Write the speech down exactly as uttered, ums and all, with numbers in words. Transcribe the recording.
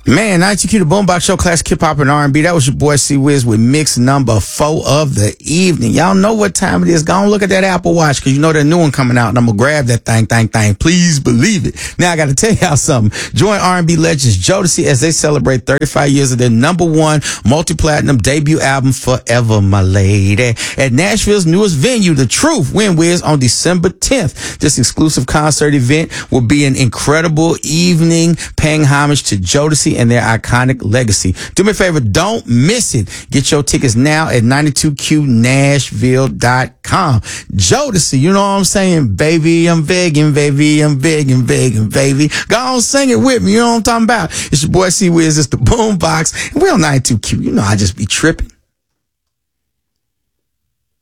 Man, ninety-two Q, the Boombox Show, classic hip hop and R and B. That was your boy C Wiz with mix number four of the evening. Y'all know what time it is. Go on, look at that Apple Watch, because you know that new one coming out, and I'm gonna grab that thing, thing, thing. Please believe it. Now I got to tell y'all something. Join R and B legends Jodeci as they celebrate thirty-five years of their number one multi-platinum debut album, Forever My Lady, at Nashville's newest venue, The Truth, Win Wiz, on December tenth. This exclusive concert event will be an incredible evening, paying homage to Jodeci and their iconic legacy. Do me a favor, don't miss it. Get your tickets now at ninety-two Q Nashville dot com. Jodeci, you know what I'm saying? Baby, I'm begging, baby, I'm begging, begging, baby. Go on, sing it with me. You know what I'm talking about? It's your boy C Wiz. It's the Boombox. And we're on ninety-two Q. You know I just be tripping.